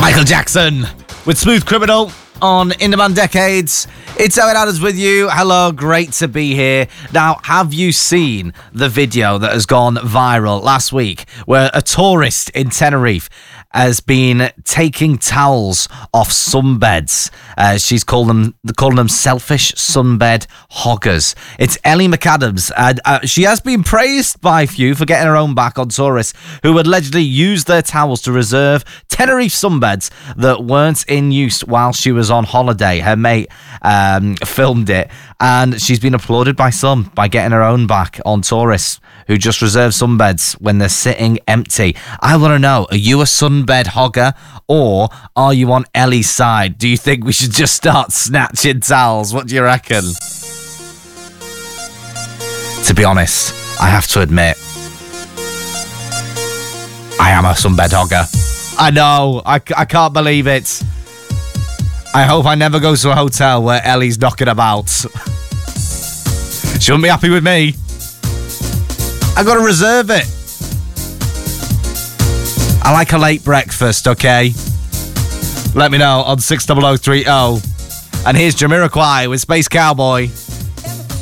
Michael Jackson with Smooth Criminal on In Demand Decades. It's Owen Adams with you. Hello, great to be here. Now, have you seen the video that has gone viral last week where a tourist in Tenerife has been taking towels off sunbeds? She's calling them selfish sunbed hoggers. It's Ellie McAdams. She has been praised by a few for getting her own back on tourists who would allegedly use their towels to reserve Tenerife sunbeds that weren't in use while she was on holiday. Her mate filmed it, and she's been applauded by some by getting her own back on tourists who just reserve sunbeds when they're sitting empty. I want to know, are you a sunbed hogger or are you on Ellie's side? Do you think we should just start snatching towels? What do you reckon? To be honest, I have to admit, I am a sunbed hogger. I know, I can't believe it. I hope I never go to a hotel where Ellie's knocking about. She wouldn't be happy with me. I got to reserve it. I like a late breakfast, okay? Let me know on 60030. And here's Jamiroquai with Space Cowboy.